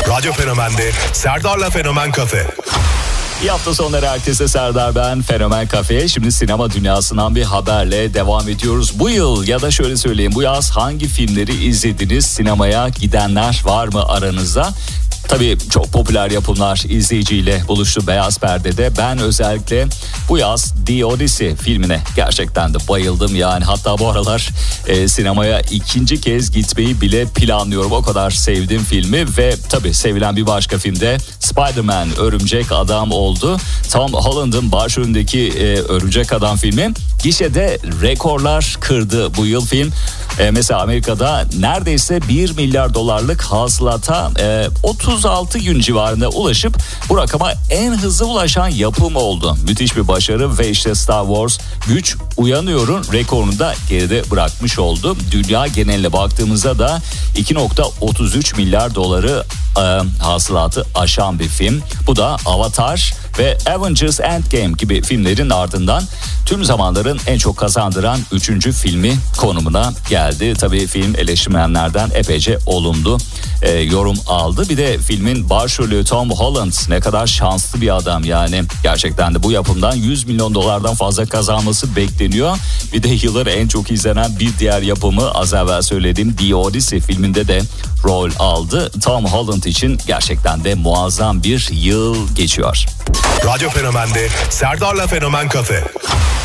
Radyo Fenomen'de Serdar'la Fenomen Kafe. İyi hafta sonları herkese, Serdar ben, Fenomen Kafe. Şimdi sinema dünyasından bir haberle devam ediyoruz. Bu yıl ya da şöyle söyleyeyim, bu yaz hangi filmleri izlediniz? Sinemaya gidenler var mı aranızda? Tabii çok popüler yapımlar izleyiciyle buluştu Beyaz Perde'de. Ben özellikle bu yaz The Odyssey filmine gerçekten de bayıldım yani. Hatta bu aralar sinemaya ikinci kez gitmeyi bile planlıyorum. O kadar sevdim filmi ve tabii sevilen bir başka filmde Spider-Man Örümcek Adam oldu. Tom Holland'ın başrolündeki Örümcek Adam filmi gişede rekorlar kırdı bu yıl film. Mesela Amerika'da neredeyse 1 milyar dolarlık hasılata 36 gün civarında ulaşıp bu rakama en hızlı ulaşan yapım oldu. Müthiş bir başarı ve işte Star Wars Güç Uyanıyor'un rekorunu da geride bırakmış oldu. Dünya geneline baktığımızda da 2.33 milyar doları hasılatı aşan bir film. Bu da Avatar ve Avengers Endgame gibi filmlerin ardından tüm zamanların en çok kazandıran 3. filmi konumuna geldi. Tabii film eleştirmenlerden epeyce olumlu yorum aldı. Bir de filmin başrolü Tom Holland ne kadar şanslı bir adam yani. Gerçekten de bu yapımdan 100 milyon dolardan fazla kazanması bekleniyor. Bir de yılları en çok izlenen bir diğer yapımı, az evvel söylediğim The Odyssey filminde de rol aldı. Tom Holland için gerçekten de muazzam bir yıl geçiyor. Radyo Fenomen'de Serdar'la Fenomen Kafe.